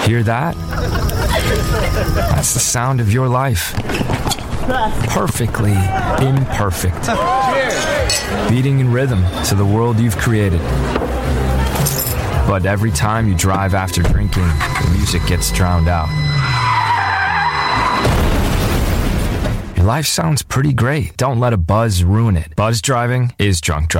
Hear that? That's the sound of your life. Perfectly imperfect. Beating in rhythm to the world you've created. But every time you drive after drinking, the music gets drowned out. Your life sounds pretty great. Don't let a buzz ruin it. Buzz driving is drunk driving.